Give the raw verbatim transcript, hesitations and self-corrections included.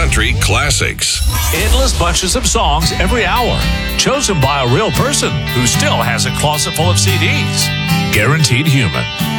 country classics. Endless bunches of songs every hour, chosen by a real person who still has a closet full of C Ds. Guaranteed Human.